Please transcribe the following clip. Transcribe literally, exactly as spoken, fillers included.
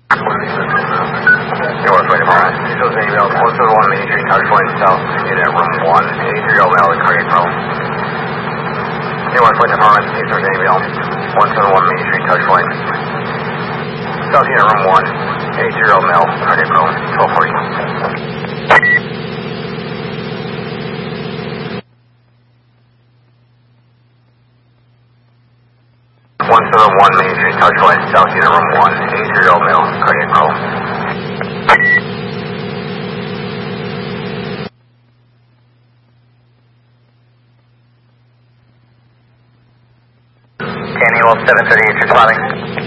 Northway Department, Visuals email, one seven one Main Street, touch point south, unit room one, eight three zero Mel, cardiac problem. Northway Department, Visuals email, one seven one Main Street, touch point south, unit room one, eight three zero Mel, cardiac problem, twelve forty. one seven one Main Street, touch point south, unit room one, eight three zero Mel, cardiac problem. Daniel seven thirty-eight responding.